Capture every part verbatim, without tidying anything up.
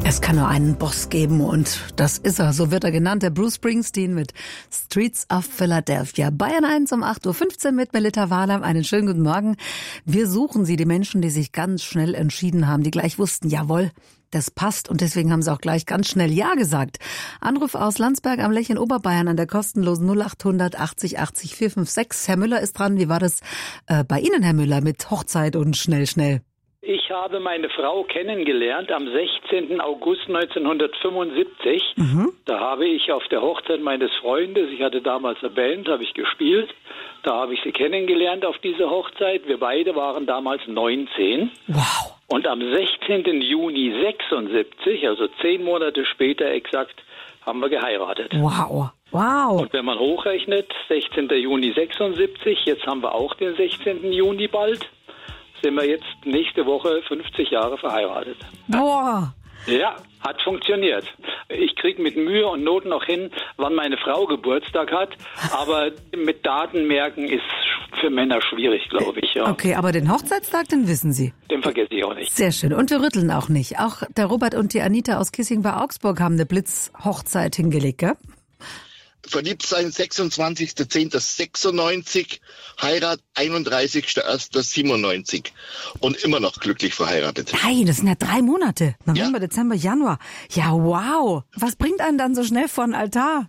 Es kann nur einen Boss geben und das ist er. So wird er genannt, der Bruce Springsteen mit Streets of Philadelphia. Bayern eins um acht Uhr fünfzehn mit Melitta Wahlam. Einen schönen guten Morgen. Wir suchen Sie, die Menschen, die sich ganz schnell entschieden haben, die gleich wussten, jawohl, das passt und deswegen haben sie auch gleich ganz schnell Ja gesagt. Anruf aus Landsberg am Lech in Oberbayern an der kostenlosen null acht hundert achtzig achtzig vier fünf sechs. Herr Müller ist dran. Wie war das äh, bei Ihnen, Herr Müller, mit Hochzeit und schnell, schnell? Ich habe meine Frau kennengelernt am sechzehnten August neunzehnhundertfünfundsiebzig. Mhm. Da habe ich auf der Hochzeit meines Freundes, ich hatte damals eine Band, habe ich gespielt. Da habe ich sie kennengelernt auf dieser Hochzeit. Wir beide waren damals neunzehn. Wow. Und am sechzehnten Juni sechsundsiebzig, also zehn Monate später exakt, haben wir geheiratet. Wow. Wow. Und wenn man hochrechnet, sechzehnten Juni sechsundsiebzig, jetzt haben wir auch den sechzehnten Juni bald, sind wir jetzt nächste Woche fünfzig Jahre verheiratet. Boah. Ja, hat funktioniert. Ich kriege mit Mühe und Not noch hin, wann meine Frau Geburtstag hat, aber mit Daten merken ist für Männer schwierig, glaube ich. Ja. Okay, aber den Hochzeitstag, den wissen Sie. Den vergesse ich auch nicht. Sehr schön. Und wir rütteln auch nicht. Auch der Robert und die Anita aus Kissing bei Augsburg haben eine Blitzhochzeit hingelegt, gell? Verliebt sein sechsundzwanzigster zehnter sechsundneunzig, Heirat einunddreißigster erster siebenundneunzig und immer noch glücklich verheiratet. Nein, das sind ja drei Monate. November, Ja. Dezember, Januar. Ja, wow. Was bringt einen dann so schnell vor den Altar?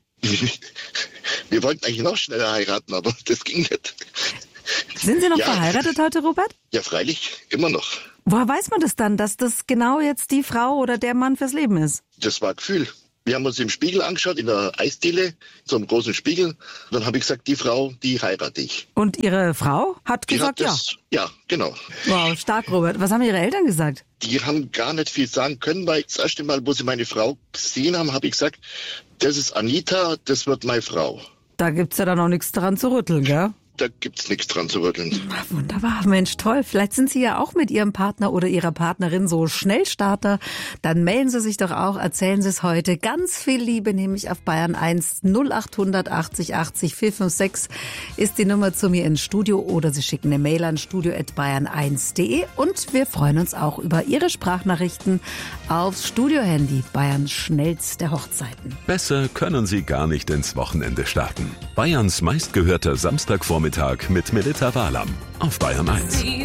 Wir wollten eigentlich noch schneller heiraten, aber das ging nicht. Sind Sie noch Ja. verheiratet heute, Robert? Ja, freilich, immer noch. Woher weiß man das dann, dass das genau jetzt die Frau oder der Mann fürs Leben ist? Das war Gefühl. Wir haben uns im Spiegel angeschaut, in der Eisdiele, so einem großen Spiegel. Dann habe ich gesagt, die Frau, die heirate ich. Und Ihre Frau hat Die gesagt, hat das, ja. Ja, genau. ja. Wow, stark, Robert. Was haben Ihre Eltern gesagt? Die haben gar nicht viel sagen können, weil das erste Mal, wo sie meine Frau gesehen haben, habe ich gesagt, das ist Anita, das wird meine Frau. Da gibt's ja dann auch nichts dran zu rütteln, gell? Da gibt's nichts dran zu rütteln. Ach, wunderbar, Mensch, toll. Vielleicht sind Sie ja auch mit Ihrem Partner oder Ihrer Partnerin so Schnellstarter. Dann melden Sie sich doch auch, erzählen Sie es heute. Ganz viel Liebe nehme ich auf Bayern eins. null acht hundert achtzig achtzig vier fünf sechs ist die Nummer zu mir ins Studio oder Sie schicken eine Mail an studio at bayern eins punkt de und wir freuen uns auch über Ihre Sprachnachrichten aufs Studiohandy Bayerns schnellste Hochzeiten. Besser können Sie gar nicht ins Wochenende starten. Bayerns meistgehörter Samstagvormittag mit Melitta Wahlam auf Bayern eins.